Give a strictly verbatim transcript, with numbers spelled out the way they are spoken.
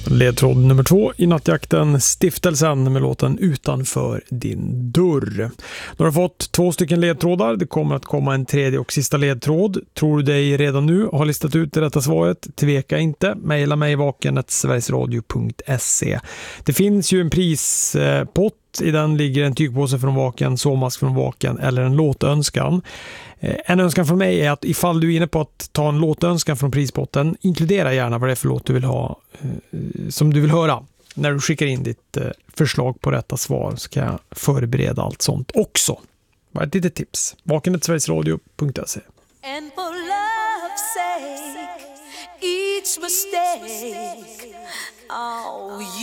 Ledtråd nummer två i nattjakten, Stiftelsen med låten Utanför din dörr. Du har fått två stycken ledtrådar. Det kommer att komma en tredje och sista ledtråd. Tror du dig redan nu har listat ut det rätta svaret? Tveka inte. Maila mig vaken snabel-a sverigesradio punkt se. Det finns ju en prispott. I den ligger en tygpåse från Vaken, sovmask från Vaken eller en låtönskan. En önskan från mig är att ifall du är inne på att ta en låtönskan från prispotten, inkludera gärna vad det är för låt du vill ha, som du vill höra. När du skickar in ditt förslag på rätta svar så kan jag förbereda allt sånt också. Bara ett litet tips. vaken snabel-a sverigesradio punkt se. And for love's sake, each mistake, oh,